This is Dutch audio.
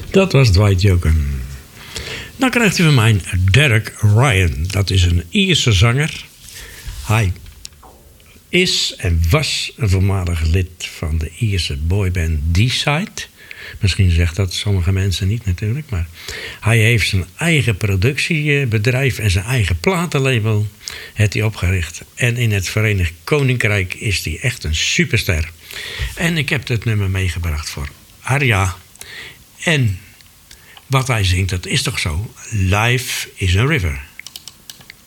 Dat was Dwight Yoakam. Dan krijgt u van mij Derek Ryan. Dat is een Ierse zanger. Hij is en was een voormalig lid van de Ierse boyband D-Side. Misschien zegt dat sommige mensen niet natuurlijk. Maar hij heeft zijn eigen productiebedrijf en zijn eigen platenlabel heeft hij opgericht. En in het Verenigd Koninkrijk is hij echt een superster. En ik heb dit nummer meegebracht voor Arja. En wat hij zingt, dat is toch zo? Life is a river.